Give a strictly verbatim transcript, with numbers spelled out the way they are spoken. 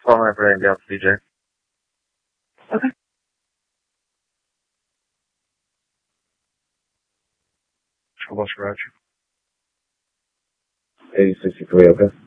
Calling for anything else, D J. Okay. How much, Roger? eighty sixty-three, okay.